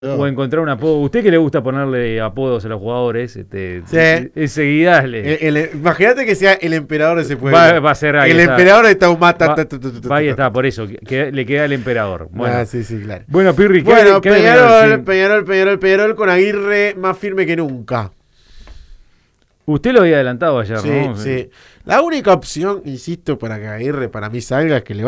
O encontrar un apodo. ¿Usted que le gusta ponerle apodos a los jugadores? Sí. Enseguida Imagínate que sea el emperador de ese pueblo. Va a ser ahí. El emperador de Taumata. Ahí está, por eso. Le queda el emperador. Bueno, sí, claro. Bueno, Pirri, bueno, Peñarol con Aguirre más firme que nunca. Usted lo había adelantado ayer, sí, ¿no? Sí. La única opción, insisto, para que Aguirre para mí salga es que le